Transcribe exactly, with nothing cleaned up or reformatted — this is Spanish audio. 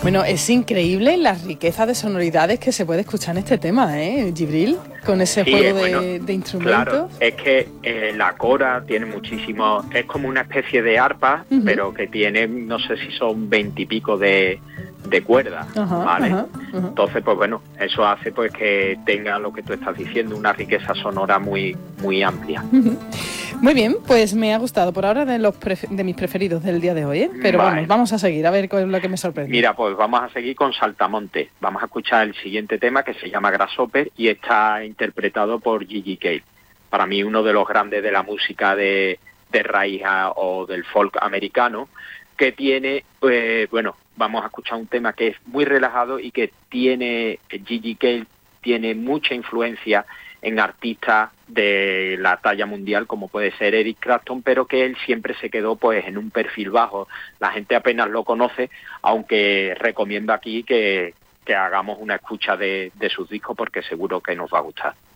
Bueno, es increíble la riqueza de sonoridades que se puede escuchar en este tema, ¿eh, Djibril? Con ese Sí, juego bueno, de, de instrumentos. Claro, es que eh, la cora tiene muchísimo, es como una especie de arpa, uh-huh. pero que tiene, no sé si son veintipico de, de cuerdas, uh-huh, ¿vale? Uh-huh, uh-huh. Entonces, pues bueno, eso hace pues que tenga lo que tú estás diciendo, una riqueza sonora muy, muy amplia. Uh-huh. Muy bien, pues me ha gustado por ahora de los pref- de mis preferidos del día de hoy, ¿eh? Pero vale. vamos, vamos a seguir a ver cuál es lo que me sorprende. Mira, pues vamos a seguir con Saltamonte. Vamos a escuchar el siguiente tema que se llama Grasshopper y está interpretado por Gigi Cale. Para mí uno de los grandes de la música de, de raíz o del folk americano, que tiene, eh, bueno, vamos a escuchar un tema que es muy relajado y que tiene, Gigi Cale tiene mucha influencia en artistas de la talla mundial, como puede ser Eric Clapton, pero que él siempre se quedó pues en un perfil bajo. La gente apenas lo conoce, aunque recomiendo aquí que, que hagamos una escucha de, de sus discos porque seguro que nos va a gustar.